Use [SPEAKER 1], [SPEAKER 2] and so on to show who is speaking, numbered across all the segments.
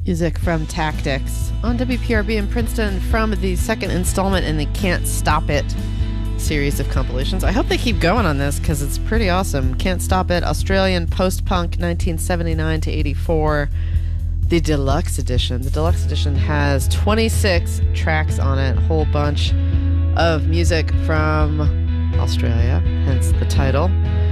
[SPEAKER 1] Music from Tactics on WPRB in Princeton from the second installment in the Can't Stop It series of compilations. I hope they keep going on this because it's pretty awesome. Can't Stop It, Australian post-punk 1979 to 84. The deluxe edition. The deluxe edition has 26 tracks on it, a whole bunch of music from Australia, hence the title.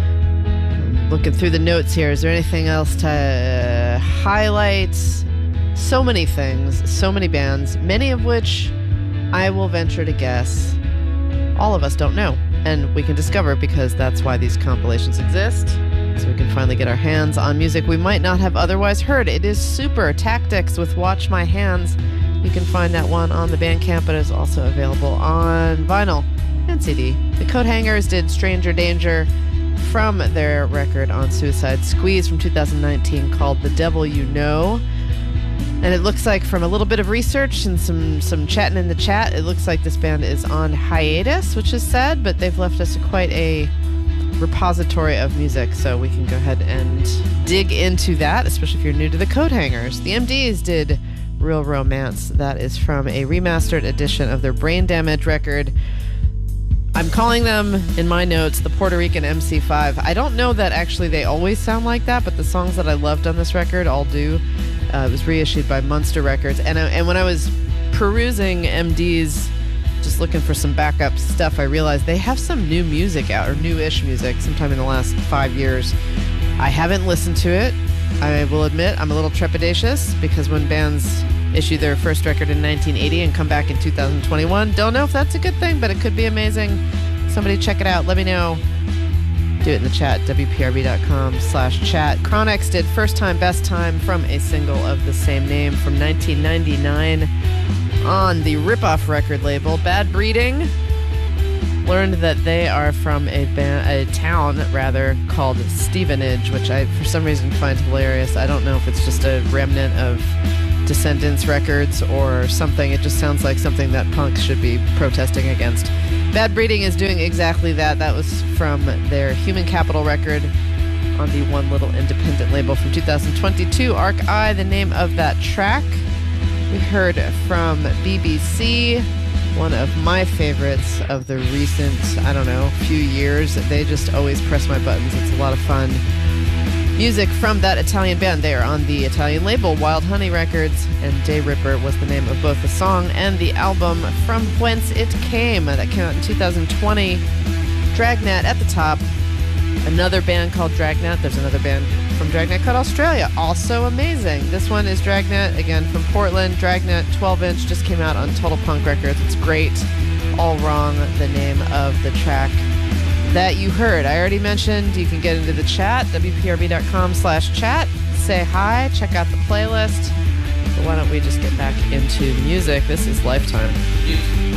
[SPEAKER 1] Looking through the notes here, is there anything else to highlight? So many things, so many bands, many of which I will venture to guess all of us don't know. And we can discover because that's why these compilations exist. So we can finally get our hands on music we might not have otherwise heard. It is Super Tactics with Watch My Hands. You can find that one on the Bandcamp, but it's also available on vinyl and CD. The Coat Hangers did Stranger Danger from their record on Suicide Squeeze from 2019 called The Devil You Know. And it looks like from a little bit of research and some chatting in the chat, it looks like this band is on hiatus, which is sad, but they've left us quite a repository of music, so we can go ahead and dig into that, especially if you're new to the Coat Hangers. The MDs did Real Romance. That is from a remastered edition of their Brain Damage record. I'm calling them, in my notes, the Puerto Rican MC5. I don't know that actually they always sound like that, but the songs that I loved on this record all do. It was reissued by Munster Records. And when I was perusing MDs, just looking for some backup stuff, I realized they have some new music out, or new-ish music, sometime in the last 5 years. I haven't listened to it. I will admit I'm a little trepidatious, because when bands issue their first record in 1980 and come back in 2021, don't know if that's a good thing, but it could be amazing. Somebody check it out. Let me know. Do it in the chat, wprb.com/chat. Chronix did First Time, Best Time from a single of the same name from 1999 on the Ripoff record label. Bad Breeding. Learned that they are from a town called Stevenage, which I, for some reason, find hilarious. I don't know if it's just a remnant of Descendants records or something. It just sounds like something that punks should be protesting against. Bad Breeding is doing exactly that. That was from their Human Capital record on the One Little Independent label from 2022. Arc Eye, the name of that track. We heard from BBC, one of my favorites of the recent, few years. They just always press my buttons. It's a lot of fun. Music from that Italian band. They are on the Italian label Wild Honey Records, and Day Ripper was the name of both the song and the album From Whence It Came. That came out in 2020. Dragnet at the top. Another band called Dragnet. There's another band from Dragnet called Australia. Also amazing. This one is Dragnet, again from Portland. Dragnet 12-inch just came out on Total Punk Records. It's great. All Wrong, the name of the track that you heard. I already mentioned you can get into the chat, wprb.com/chat. Say hi, check out the playlist. But why don't we just get back into music? This is Lifetime.